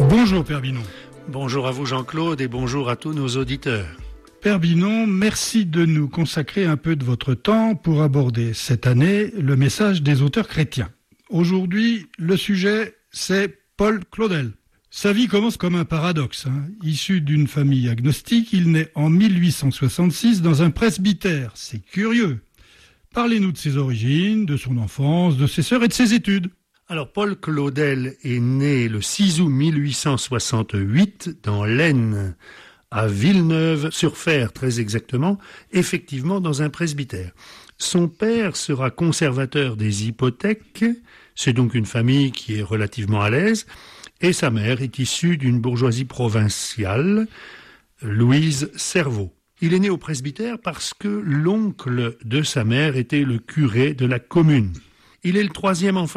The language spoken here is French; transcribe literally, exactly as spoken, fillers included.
Bonjour Père Binon. Bonjour à vous Jean-Claude et bonjour à tous nos auditeurs. Père Binon, merci de nous consacrer un peu de votre temps pour aborder cette année le message des auteurs chrétiens. Aujourd'hui, le sujet, c'est Paul Claudel. Sa vie commence comme un paradoxe. Hein. Issu d'une famille agnostique, il naît en mille huit cent soixante-six dans un presbytère. C'est curieux. Parlez-nous de ses origines, de son enfance, de ses sœurs et de ses études. Alors, Paul Claudel est né le six août mille huit cent soixante-huit dans l'Aisne, à Villeneuve-sur-Fer, très exactement, effectivement dans un presbytère. Son père sera conservateur des hypothèques, c'est donc une famille qui est relativement à l'aise, et sa mère est issue d'une bourgeoisie provinciale, Louise Cerveau. Il est né au presbytère parce que l'oncle de sa mère était le curé de la commune. Il est le troisième enfant